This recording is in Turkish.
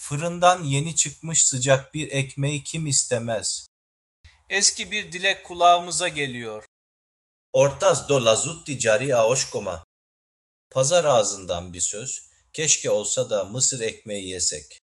Fırından yeni çıkmış sıcak bir ekmeği kim istemez? Eski bir dilek kulağımıza geliyor. Ortaz do lazut ticari aoşkoma. Pazar ağzından bir söz. Keşke olsa da mısır ekmeği yesek.